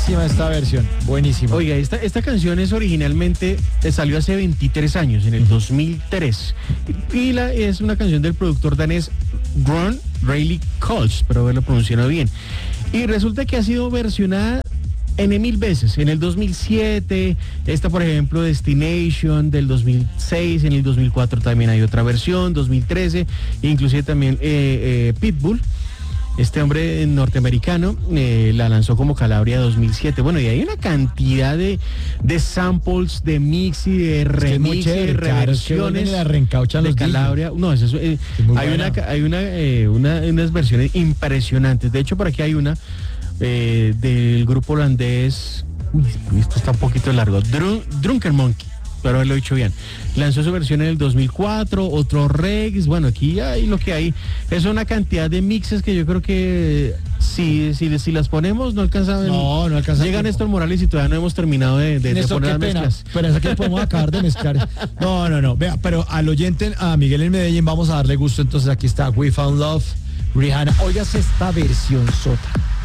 buenísima esta versión, buenísima. Oiga, esta canción salió hace 23 años, en el 2003. Y es una canción del productor danés Ron Rayleigh Kolsch, espero haberlo pronunciado bien. Y resulta que ha sido versionada N 1000 veces, en el 2007, esta por ejemplo Destination del 2006, en el 2004 también hay otra versión, 2013, inclusive también Pitbull, este hombre norteamericano, la lanzó como Calabria 2007. Bueno, y hay una cantidad de samples, de mix y de remix, de reversiones de Calabria. No, eso es, hay unas versiones impresionantes. De hecho, por aquí hay una del grupo holandés, esto está un poquito largo, Drunken Monkey, espero haberlo dicho bien. Lanzó su versión en el 2004, otro Rex. Bueno, aquí hay lo que hay es una cantidad de mixes que yo creo que si las ponemos no alcanzan. No alcanzan. Llega Néstor Morales y todavía no hemos terminado de poner las mezclas. Pero es que podemos acabar de mezclar. No. Vea, pero al oyente, a Miguel en Medellín, vamos a darle gusto. Entonces aquí está We Found Love, Rihanna. Óigase esta versión sota.